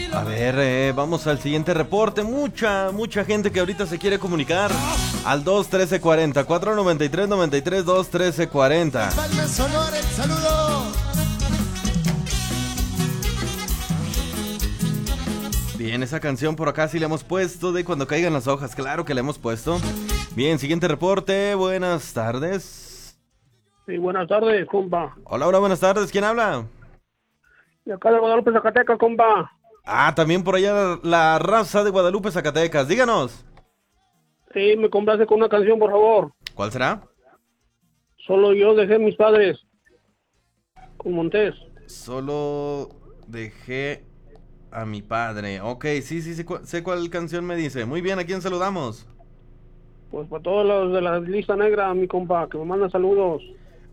A ver, vamos al siguiente reporte. Mucha gente que ahorita se quiere comunicar al 213-40, 493-93, 213-40. Palma Sonora, el saludo. Bien, esa canción por acá sí la hemos puesto de Cuando caigan las hojas, claro que la hemos puesto. Bien, siguiente reporte, buenas tardes. Sí, buenas tardes, compa. Hola, buenas tardes, ¿quién habla? De acá de Guadalupe, Zacatecas, compa. Ah, también por allá la raza de Guadalupe, Zacatecas, díganos. Sí, me complace con una canción, por favor. ¿Cuál será? Solo yo dejé mis padres. Con Montés. Solo dejé a mi padre. Ok, sí, sé cuál canción me dice. Muy bien, ¿a quién saludamos? Pues para todos los de la lista negra, mi compa, que me mandan saludos.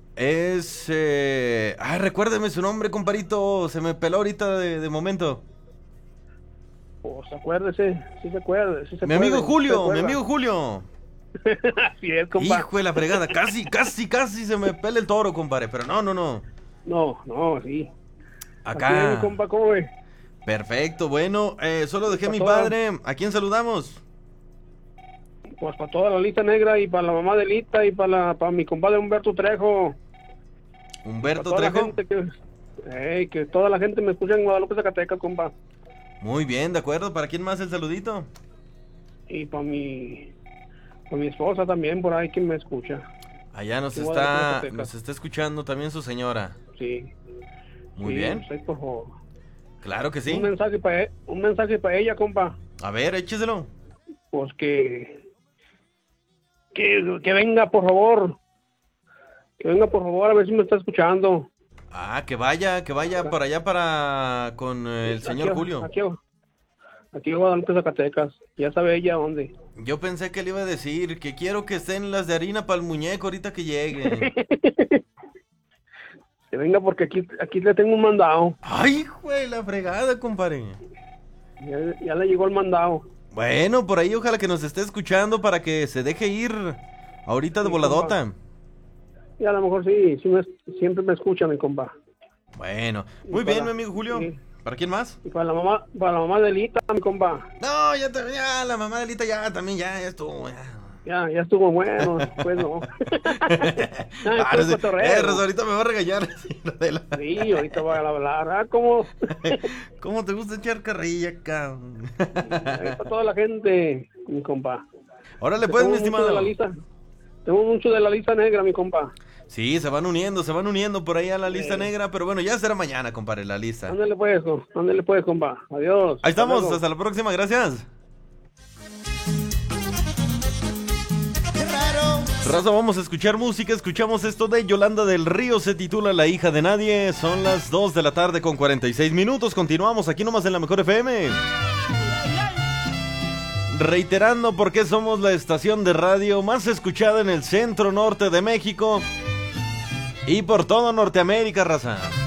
Recuérdeme su nombre, comparito. Se me peló ahorita de momento. Pues acuérdese, sí se acuerda. Sí mi amigo Julio. Así es, compa. Hijo de la fregada, casi se me pela el toro, compadre. Pero no. No, sí. Acá. Aquí, mi compa, ¿cómo ve? Perfecto, bueno, solo dejé a mi padre. ¿A quién saludamos? Pues para toda la lista negra y para la mamá de Lita y para mi compadre Humberto Trejo. ¿Humberto Trejo? Que toda la gente me escucha en Guadalupe, Zacatecas, compa. Muy bien, de acuerdo. ¿Para quién más el saludito? Y para mi esposa también, por ahí, que me escucha. Allá nos está escuchando también su señora. Sí. Muy bien. Sí, por favor. Claro que sí. Un mensaje para ella, compa. A ver, écheselo. Pues que venga, por favor. Que venga, por favor, a ver si me está escuchando. Ah, que vaya por allá con el señor Julio. Aquí en Guadalupe, Zacatecas. Ya sabe ella dónde. Yo pensé que le iba a decir que quiero que estén las de harina para el muñeco ahorita que llegue. Que venga porque aquí le tengo un mandado. Ay, güey, la fregada, compadre. Ya le llegó el mandado. Bueno, por ahí ojalá que nos esté escuchando para que se deje ir ahorita de voladota. Compa. Y a lo mejor sí siempre me escucha, mi compa. Bueno, muy bien, mi amigo Julio. Sí. ¿Para quién más? Y para la mamá de Lita, mi compa. No, ya la mamá de Lita ya estuvo. Ya estuvo bueno, pues no. Ahorita me va a regañar. Sí, ahorita voy a hablar. ¿Cómo? ¿Cómo te gusta echar carrilla acá? Para toda la gente, mi compa. Órale pues, mi estimado. Tengo mucho de la lista negra, mi compa. Sí, se van uniendo por ahí a la lista negra, pero bueno, ya será mañana, compadre, la lista. Ándale pues, compa. Adiós. Ahí estamos, hasta la próxima, gracias. Raza, vamos a escuchar música, escuchamos esto de Yolanda del Río, se titula La hija de nadie, son las 2 de la tarde con 46 minutos, continuamos aquí nomás en la Mejor FM. Reiterando por qué somos la estación de radio más escuchada en el centro norte de México y por todo Norteamérica, raza.